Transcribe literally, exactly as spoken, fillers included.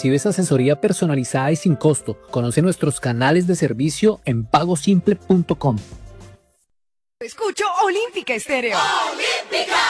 recibes asesoría personalizada y sin costo. Conoce nuestros canales de servicio en pago simple punto com. Escucho Olímpica Estéreo. Olímpica.